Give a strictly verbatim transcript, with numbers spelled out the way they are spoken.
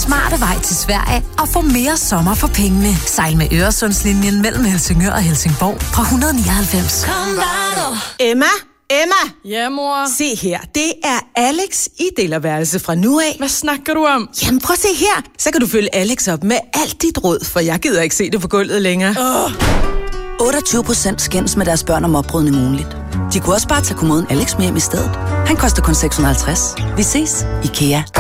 smarte vej til Sverige og få mere sommer for pengene. Sejl med Øresundslinjen mellem Helsingør og Helsingborg fra et hundrede nioghalvfems. Emma? Emma? Ja, mor? Se her, det er Alex i delerværelse fra nu af. Hvad snakker du om? Jamen prøv at se her, så kan du følge Alex op med alt dit råd, for jeg gider ikke se det på gulvet længere. Oh. otteogtyve procent skændes med deres børn om opbrudne muligt. De kunne også bare tage kommoden Alex med hjem i stedet. Han koster kun seks hundrede og halvtreds. Vi ses, IKEA.